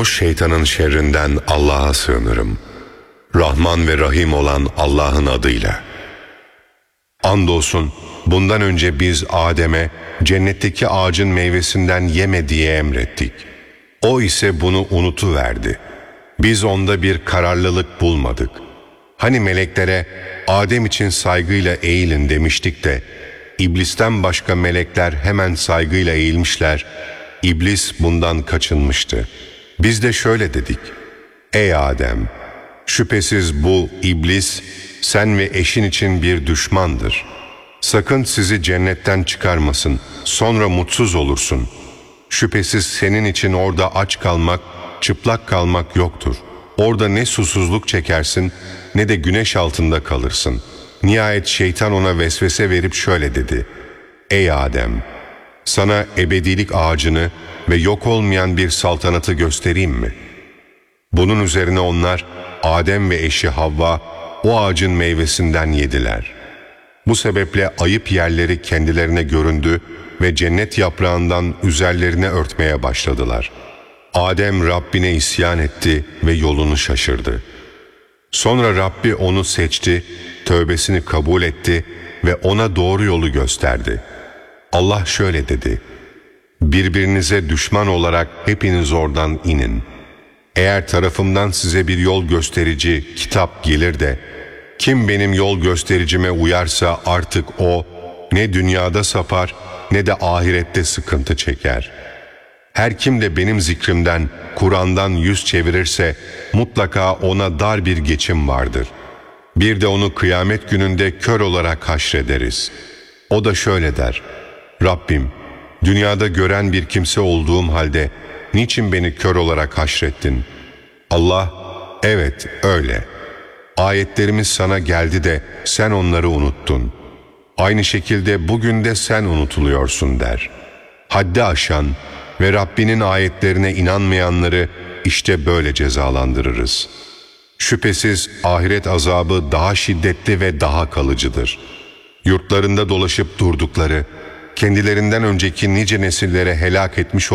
Kovulmuş şeytanın şerrinden Allah'a sığınırım. Rahman ve Rahim olan Allah'ın adıyla. Andolsun bundan önce biz Adem'e cennetteki ağacın meyvesinden yeme diye emrettik. O ise bunu unutuverdi. Biz onda bir kararlılık bulmadık. Hani meleklere Adem için saygıyla eğilin demiştik de, İblisten başka melekler hemen saygıyla eğilmişler. İblis bundan kaçınmıştı. Biz de şöyle dedik: Ey Adem! Şüphesiz bu İblis, sen ve eşin için bir düşmandır. Sakın sizi cennetten çıkarmasın, sonra mutsuz olursun. Şüphesiz senin için orada aç kalmak, çıplak kalmak yoktur. Orada ne susuzluk çekersin, ne de güneş altında kalırsın. Nihayet şeytan ona vesvese verip şöyle dedi: Ey Adem! Sana ebedilik ağacını ve yok olmayan bir saltanatı göstereyim mi? Bunun üzerine onlar, Adem ve eşi Havva, o ağacın meyvesinden yediler. Bu sebeple ayıp yerleri kendilerine göründü ve cennet yaprağından üzerlerine örtmeye başladılar. Adem Rabbine isyan etti ve yolunu şaşırdı. Sonra Rabbi onu seçti, tövbesini kabul etti ve ona doğru yolu gösterdi. Allah şöyle dedi: Birbirinize düşman olarak hepiniz oradan inin. Eğer tarafımdan size bir yol gösterici kitap gelir de, kim benim yol göstericime uyarsa artık o, ne dünyada sapar ne de ahirette sıkıntı çeker. Her kim de benim zikrimden, Kur'an'dan yüz çevirirse, mutlaka ona dar bir geçim vardır. Bir de onu kıyamet gününde kör olarak haşrederiz. O da şöyle der: Rabbim, dünyada gören bir kimse olduğum halde, niçin beni kör olarak haşrettin? Allah, evet öyle. Ayetlerimiz sana geldi de sen onları unuttun. Aynı şekilde bugün de sen unutuluyorsun der. Haddi aşan ve Rabbinin ayetlerine inanmayanları işte böyle cezalandırırız. Şüphesiz ahiret azabı daha şiddetli ve daha kalıcıdır. Yurtlarında dolaşıp durdukları, kendilerinden önceki nice nesillere helak etmiş